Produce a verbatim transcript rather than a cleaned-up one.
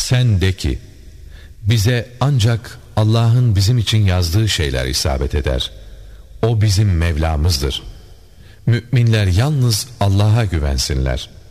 Sen de ki, bize ancak Allah'ın bizim için yazdığı şeyler isabet eder. O bizim Mevlamızdır. Müminler yalnız Allah'a güvensinler.